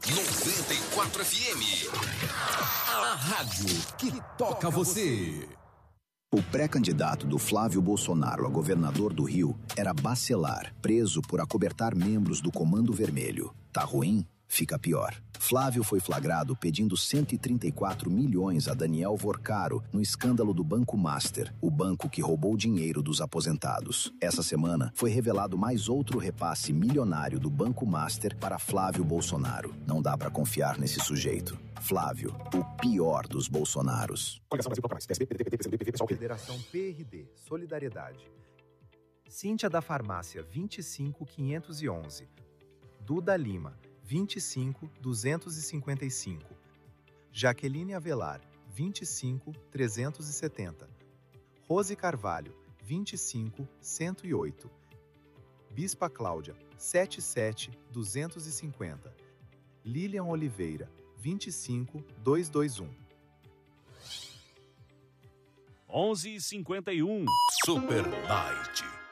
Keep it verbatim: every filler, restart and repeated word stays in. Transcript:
noventa e quatro F M. A rádio que toca você. O pré-candidato do Flávio Bolsonaro a governador do Rio era Bacelar, preso por acobertar membros do Comando Vermelho. Tá ruim? Fica pior. Flávio foi flagrado pedindo cento e trinta e quatro milhões a Daniel Vorcaro no escândalo do Banco Master, o banco que roubou dinheiro dos aposentados. Essa semana foi revelado mais outro repasse milionário do Banco Master para Flávio Bolsonaro. Não dá pra confiar nesse sujeito. Flávio, o pior dos Bolsonaros. Coligação Brasil Proclamais, P S B, P D T, P T, P C D, P P, Federação P R D, Solidariedade. Cíntia da Farmácia, vinte e cinco mil quinhentos e onze. Duda Lima, vinte e cinco mil duzentos e cinquenta e cinco. Jaqueline Avelar, vinte e cinco mil trezentos e setenta. Rose Carvalho, vinte e cinco mil cento e oito. Bispa Cláudia, setenta e sete mil duzentos e cinquenta. Lilian Oliveira, vinte e cinco mil duzentos e vinte e um. onze e cinquenta e um. Super Night.